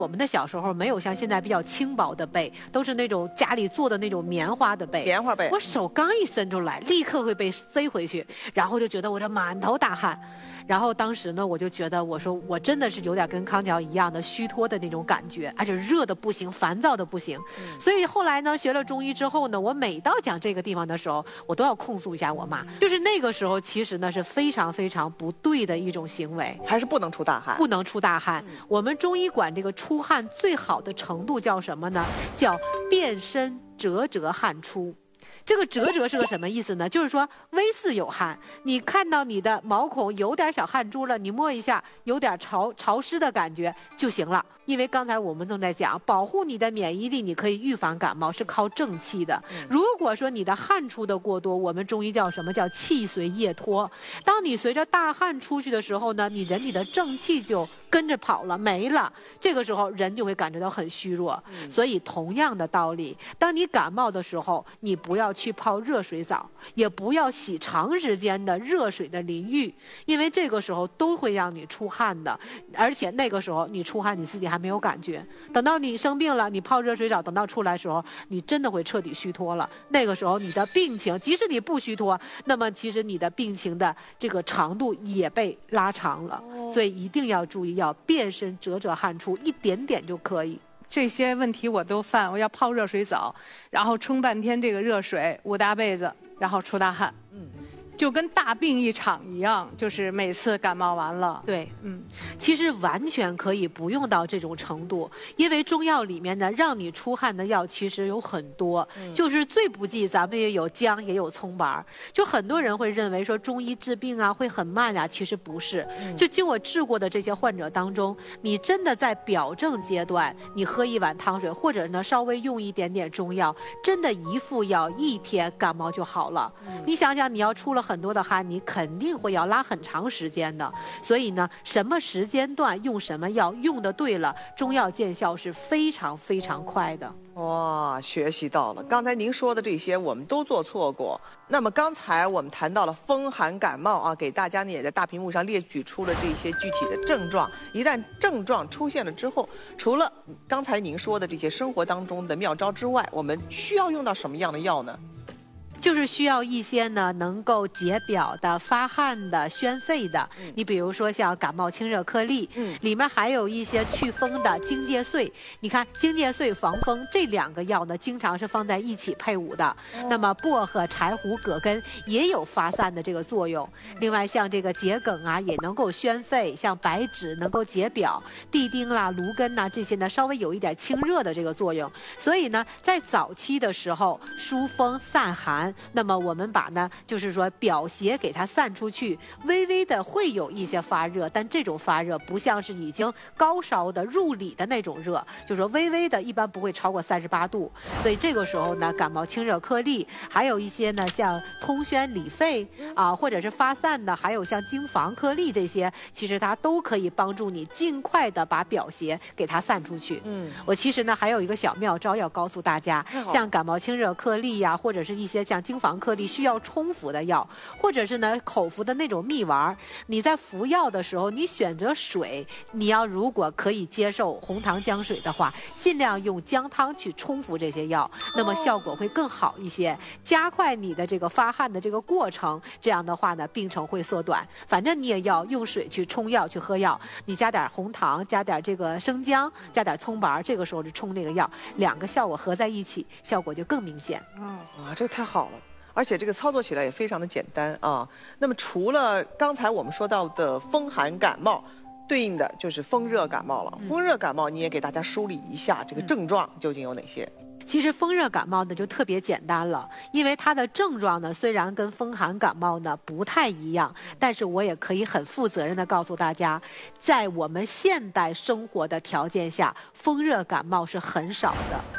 我们的小时候没有像现在比较轻薄的被，都是那种家里做的那种棉花的被。 棉花被， 我手刚一伸出来，立刻会被塞回去，然后就觉得我这满头大汗。然后当时呢，我就觉得，我说我真的是有点跟康桥一样的虚脱的那种感觉，而且热的不行，烦躁的不行。所以后来呢，学了中医之后呢，我每到讲这个地方的时候，我都要控诉一下我妈。就是那个时候，其实呢是非常非常不对的一种行为， 还是不能出大汗， 不能出大汗。我们中医管这个出汗最好的程度叫什么呢？叫遍身折折汗出。这个折折是个什么意思呢？就是说微似有汗，你看到你的毛孔有点小汗珠了，你摸一下有点潮湿的感觉就行了。因为刚才我们正在讲保护你的免疫力，你可以预防感冒是靠正气的。如果说你的汗出的过多，我们中医叫什么？叫气随液脱。当你随着大汗出去的时候呢，你人里的正气就跟着跑了，没了。这个时候人就会感觉到很虚弱。所以同样的道理，当你感冒的时候，你不要去泡热水澡，也不要洗长时间的热水的淋浴，因为这个时候都会让你出汗的。而且那个时候你出汗你自己还没有感觉，等到你生病了，你泡热水澡，等到出来的时候，你真的会彻底虚脱了。那个时候你的病情，即使你不虚脱，那么其实你的病情的这个长度也被拉长了。所以一定要注意，要遍身折折汗出，一点点就可以。 这些问题我都犯，我要泡热水澡，然后冲半天这个热水，捂大被子，然后出大汗。就跟大病一场一样，就是每次感冒完了。 对，其实完全可以不用到这种程度，因为中药里面呢，让你出汗的药其实有很多，就是最不济咱们也有姜，也有葱白。就很多人会认为说中医治病啊会很慢啊，其实不是。就经我治过的这些患者当中，你真的在表症阶段，你喝一碗汤水，或者呢稍微用一点点中药，真的一副药1天感冒就好了。你想想，你要出了很多的汗，你肯定会要拉很长时间的。所以呢，什么时间段用什么药，用的对了，中药见效是非常非常快的。 哇，学习到了。刚才您说的这些我们都做错过。那么刚才我们谈到了风寒感冒啊，给大家呢也在大屏幕上列举出了这些具体的症状。一旦症状出现了之后，除了刚才您说的这些生活当中的妙招之外，我们需要用到什么样的药呢？ 就是需要一些呢能够解表的、发汗的、宣肺的。你比如说像感冒清热颗粒，里面还有一些祛风的荆芥穗。你看荆芥穗防风这2个药呢，经常是放在一起配伍的。那么薄荷、柴胡、葛根也有发散的这个作用。另外像这个桔梗啊，也能够宣肺；像白芷能够解表，地丁啦、芦根呐这些呢，稍微有一点清热的这个作用。所以呢，在早期的时候疏风散寒。那么我们把呢，就是说表邪给它散出去，微微的会有一些发热，但这种发热不像是已经高烧的入里的那种热，就是说微微的，一般不会超过38度。所以这个时候呢，感冒清热颗粒，还有一些呢像通宣理肺啊，或者是发散的，还有像荆防颗粒这些，其实它都可以帮助你尽快的把表邪给它散出去。我其实呢还有一个小妙招要告诉大家，像感冒清热颗粒呀，或者是一些像荆防颗粒需要冲服的药，或者是呢口服的那种蜜丸，你在服药的时候，你选择水，你要如果可以接受红糖姜水的话，尽量用姜汤去冲服这些药，那么效果会更好一些，加快你的这个发汗的这个过程。这样的话呢，病程会缩短。反正你也要用水去冲药去喝药，你加点红糖，加点这个生姜，加点葱白，这个时候就冲那个药，2个效果合在一起，效果就更明显。 哇，这个太好了。而且这个操作起来也非常的简单啊。那么除了刚才我们说到的风寒感冒，对应的就是风热感冒了。风热感冒你也给大家梳理一下这个症状究竟有哪些？ 其实风热感冒呢就特别简单了，因为它的症状呢虽然跟风寒感冒呢不太一样，但是我也可以很负责任的告诉大家，在我们现代生活的条件下，风热感冒是很少的。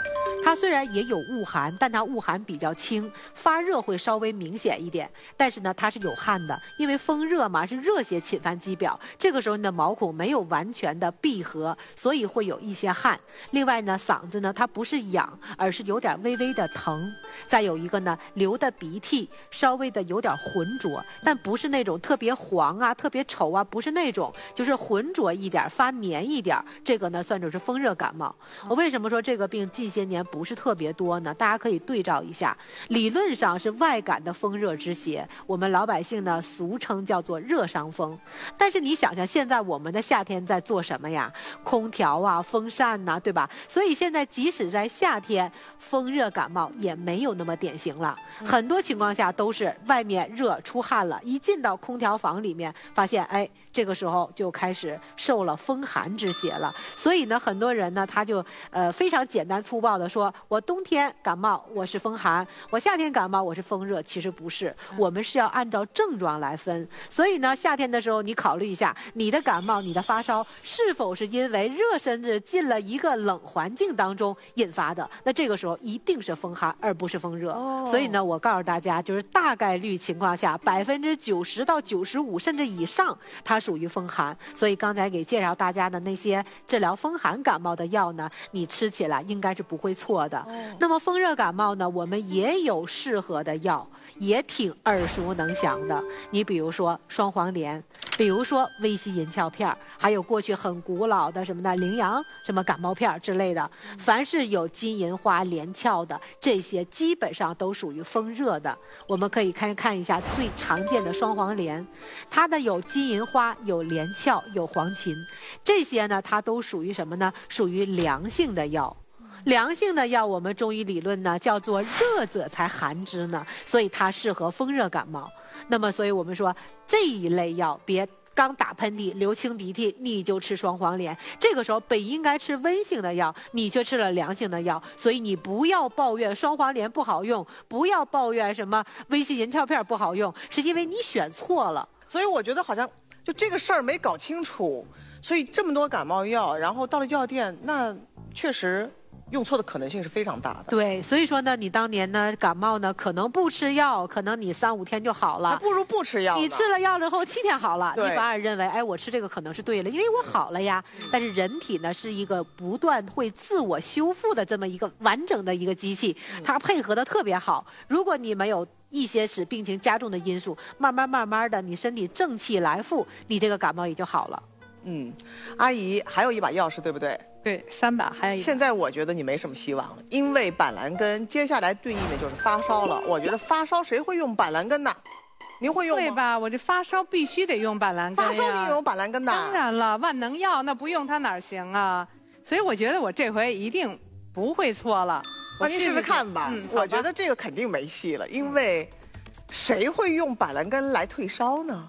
它虽然也有恶寒，但它恶寒比较轻，发热会稍微明显一点。但是呢，它是有汗的，因为风热嘛，是热邪侵犯肌表，这个时候你的毛孔没有完全的闭合，所以会有一些汗。另外呢，嗓子呢它不是痒，而是有点微微的疼。再有一个呢，流的鼻涕稍微的有点浑浊，但不是那种特别黄啊、特别稠啊，不是那种，就是浑浊一点、发黏一点。这个呢，算作是风热感冒。我为什么说这个病近些年不是特别多呢？大家可以对照一下，理论上是外感的风热之邪，我们老百姓呢俗称叫做热伤风。但是你想想，现在我们的夏天在做什么呀？空调啊、风扇呐、对吧？所以现在即使在夏天，风热感冒也没有那么典型了。很多情况下都是外面热出汗了，一进到空调房里面，发现哎，这个时候就开始受了风寒之邪了。所以呢，很多人呢他就非常简单粗暴的说，我冬天感冒我是风寒，我夏天感冒我是风热。其实不是，我们是要按照症状来分。所以呢，夏天的时候你考虑一下，你的感冒、你的发烧是否是因为热身子进了一个冷环境当中引发的？那这个时候一定是风寒，而不是风热。所以呢，我告诉大家，就是大概率情况下，90%到95%甚至以上，它属于风寒。所以刚才给介绍大家的那些治疗风寒感冒的药呢，你吃起来应该是不会错的。那么风热感冒呢，我们也有适合的药，也挺耳熟能详的。你比如说双黄连，比如说威西银翘片，还有过去很古老的什么的羚羊什么感冒片之类的。凡是有金银花连翘的，这些基本上都属于风热的。我们可以看一下最常见的双黄连，它的有金银花、有连翘、有黄芩，这些呢它都属于什么呢？属于凉性的药。凉性的药，我们中医理论呢叫做热者才寒之呢，所以它适合风热感冒。那么，所以我们说这一类药别刚打喷嚏、流清鼻涕，你就吃双黄连。这个时候本应该吃温性的药，你却吃了凉性的药，所以你不要抱怨双黄连不好用，不要抱怨什么威西银翘片不好用，是因为你选错了。 所以我觉得好像就这个事儿没搞清楚，所以这么多感冒药，然后到了药店，那确实用错的可能性是非常大的。 对，所以说呢，你当年呢感冒呢，可能不吃药，可能你3、5天就好了， 还不如不吃药呢。 你吃了药之后7天好了， 对你反而认为，哎，我吃这个可能是对了，因为我好了呀。但是人体呢是一个不断会自我修复的这么一个完整的一个机器，它配合的特别好。如果你没有一些使病情加重的因素，慢慢的，你身体正气来复，你这个感冒也就好了。 阿姨还有一把钥匙，对不对？ 对，3把还有一把。 现在我觉得你没什么希望了，因为板蓝根接下来对应的就是发烧了。我觉得发烧谁会用板蓝根呢？您会用吗？ 对吧？我这发烧必须得用板蓝根呀。 发烧你用板蓝根的？ 当然了，万能药那不用它哪行啊？所以我觉得我这回一定不会错了。 那您试试看吧。我觉得这个肯定没戏了，因为谁会用板蓝根来退烧呢？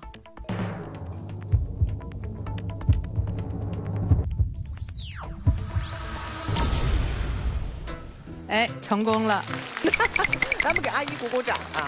哎，成功了！ 咱们给阿姨鼓鼓掌啊！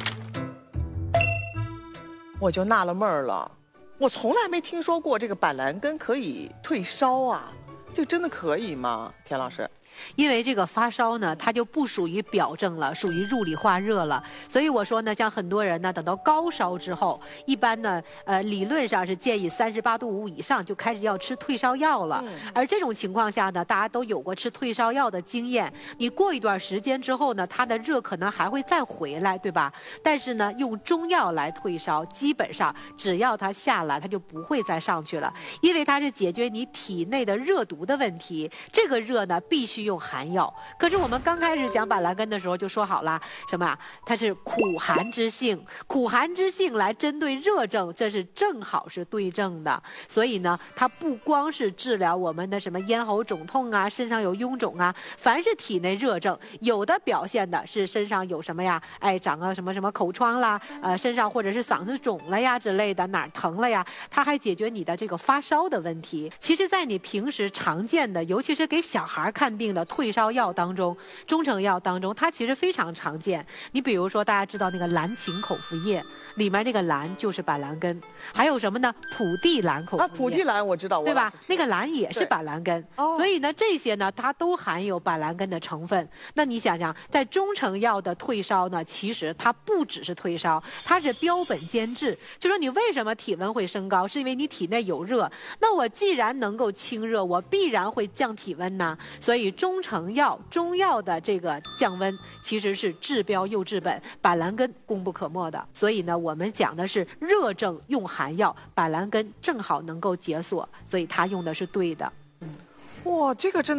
我就纳了闷儿了，我从来没听说过这个板蓝根可以退烧啊，这真的可以吗？田老师？ 因为这个发烧呢，它就不属于表症了，属于入里化热了。所以我说呢，像很多人呢，等到高烧之后，一般呢，理论上是建议38度5以上就开始要吃退烧药了。而这种情况下呢，大家都有过吃退烧药的经验。你过一段时间之后呢，它的热可能还会再回来，对吧？但是呢，用中药来退烧，基本上只要它下来，它就不会再上去了，因为它是解决你体内的热毒的问题。这个热呢，必须用寒药。可是我们刚开始讲板蓝根的时候就说好了，什么啊？它是苦寒之性，苦寒之性来针对热症，这是正好是对症的。所以呢，它不光是治疗我们的什么咽喉肿痛啊，身上有臃肿啊，凡是体内热症，有的表现的是身上有什么呀？哎，长个什么什么口疮啦，身上或者是嗓子肿了呀之类的，哪儿疼了呀？它还解决你的这个发烧的问题。其实，在你平时常常见的，尤其是给小孩看病的退烧药当中，中成药当中，它其实非常常见。你比如说，大家知道那个蓝芩口服液，里面那个蓝就是板蓝根，还有什么呢？普地蓝口服液。 普地蓝我知道， 对吧？那个蓝也是板蓝根，所以呢，这些呢，它都含有板蓝根的成分。那你想想，在中成药的退烧呢，其实它不只是退烧，它是标本兼治。就说你为什么体温会升高，是因为你体内有热。那我既然能够清热，我必然会降体温呢。所以中成药、中药的这个降温，其实是治标又治本，板蓝根功不可没的。所以呢，我们讲的是热症用寒药，板蓝根正好能够解锁，所以它用的是对的。 哇，这个真的。